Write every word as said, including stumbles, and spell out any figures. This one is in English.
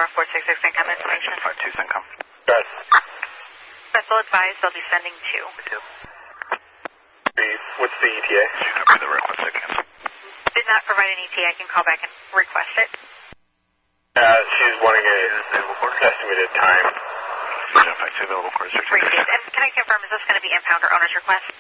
around four six six income information. five two income. Yes. Vessel advised they'll be sending two. two. What's the E T A? She's going to be the request I cancel. Did not provide an E T A. I can call back and request it. Uh, she's wanting an estimated time. Effective available course. Appreciate it. And can I confirm, is this going to be impound or owner's request?